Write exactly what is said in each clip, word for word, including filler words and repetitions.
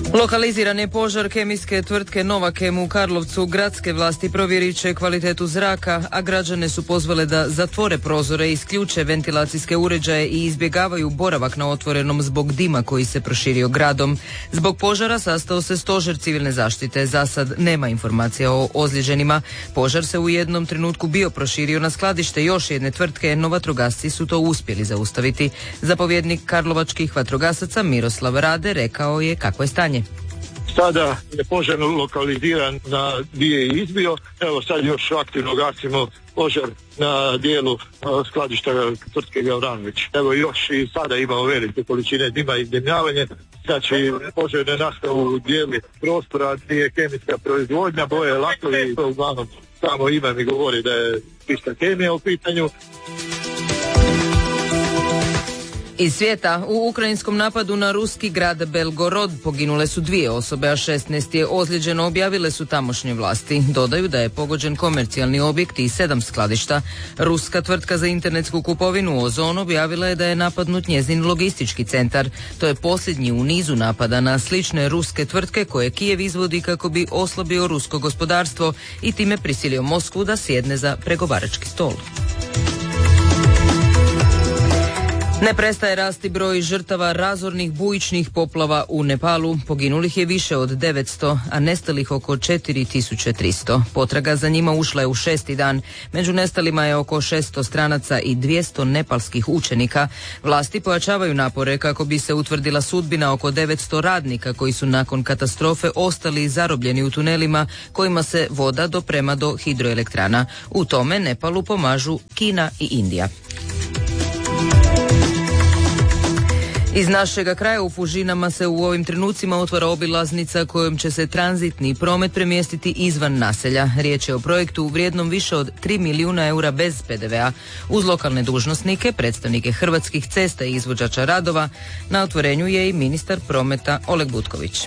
Lokaliziran je požar kemijske tvrtke Novakem u Karlovcu. Gradske vlasti provjerit će kvalitetu zraka, a građane su pozvale da zatvore prozore, isključe ventilacijske uređaje i izbjegavaju boravak na otvorenom zbog dima koji se proširio gradom. Zbog požara sastao se stožer civilne zaštite. Za sad nema informacija o ozlijeđenima. Požar se u jednom trenutku bio proširio na skladište još jedne tvrtke, no vatrogasci su to uspjeli zaustaviti. Zapovjednik karlovačkih vatrogasaca Miroslav Rade rekao je kako je stanje. Sada je požar lokaliziran na gdje je izbio. Evo sad još aktivno gasimo požar na dijelu skladišta tvrtke Gavranović. Evo još i sada imamo velike količine dima i izdimljavanje. Znači požar ne nastao u dijelu prostora gdje je kemijska proizvodnja, boje, lakovi, to uglavnom samo ime mi govori da je čista kemija u pitanju. Iz svijeta, u ukrajinskom napadu na ruski grad Belgorod poginule su dvije osobe, a šesnaest je ozlijeđeno, objavile su tamošnje vlasti. Dodaju da je pogođen komercijalni objekt i sedam skladišta. Ruska tvrtka za internetsku kupovinu Ozon objavila je da je napadnut njezin logistički centar. To je posljednji u nizu napada na slične ruske tvrtke koje Kijev izvodi kako bi oslabio rusko gospodarstvo i time prisilio Moskvu da sjedne za pregovarački stol. Ne prestaje rasti broj žrtava razornih bujičnih poplava u Nepalu. Poginulih je više od devetsto, a nestalih oko četiri tisuće tristo. Potraga za njima ušla je u šesti dan. Među nestalima je oko šesto stranaca i dvjesto nepalskih učenika. Vlasti pojačavaju napore kako bi se utvrdila sudbina oko devetsto radnika koji su nakon katastrofe ostali zarobljeni u tunelima kojima se voda doprema do hidroelektrana. U tome Nepalu pomažu Kina i Indija. Iz našega kraja u Fužinama se u ovim trenucima otvara obilaznica kojom će se tranzitni promet premjestiti izvan naselja. Riječ je o projektu vrijednom više od tri milijuna eura bez pe de ve a. Uz lokalne dužnosnike, predstavnike Hrvatskih cesta i izvođača radova, na otvorenju je i ministar prometa Oleg Butković.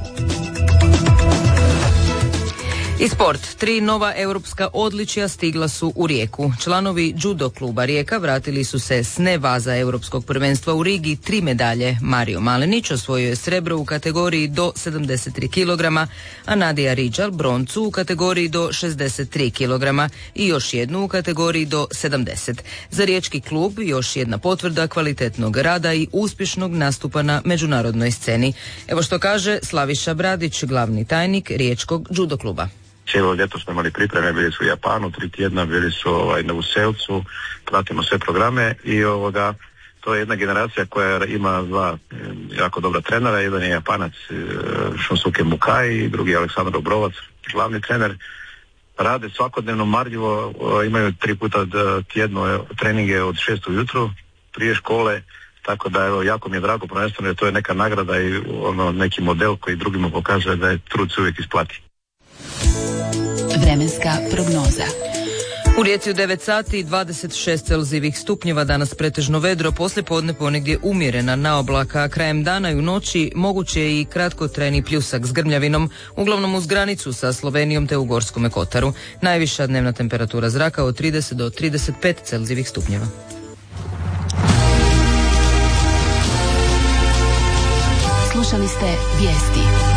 I sport. Tri nova europska odličja stigla su u Rijeku. Članovi judo kluba Rijeka vratili su se s nevaza europskog prvenstva u Rigi tri medalje. Mario Malenić osvojio je srebro u kategoriji do sedamdeset tri kilograma, a Nadija Riđal broncu u kategoriji do šezdeset tri kilograma i još jednu u kategoriji do sedamdeset. Za riječki klub još jedna potvrda kvalitetnog rada i uspješnog nastupa na međunarodnoj sceni. Evo što kaže Slaviša Bradić, glavni tajnik riječkog judo kluba. Cijelo ljeto smo imali pripreme, bili su u Japanu, tri tjedna, bili su ovaj, na Uselcu, pratimo sve programe i ovoga, to je jedna generacija koja ima dva jako dobra trenera, jedan je Japanac Shunsuke Mukai i drugi je Aleksandar Obrovac, glavni trener. Rade svakodnevno marljivo, imaju tri puta tjedno treninge od šest ujutro prije škole, tako da evo, jako mi je drago prvenstveno jer to je neka nagrada i ono, neki model koji drugima pokazuje da je trud se uvijek isplati. Vremenska prognoza. U Rijeci u devet sati i dvadeset šest celzijevih stupnjeva, danas pretežno vedro, poslije podne ponegdje umjerena naoblaka, krajem dana i u noći moguće je i kratkotrajni pljusak s grmljavinom, uglavnom uz granicu sa Slovenijom te u Gorskome Kotaru. Najviša dnevna temperatura zraka od trideset do trideset pet celzijevih stupnjeva. Slušali ste vijesti.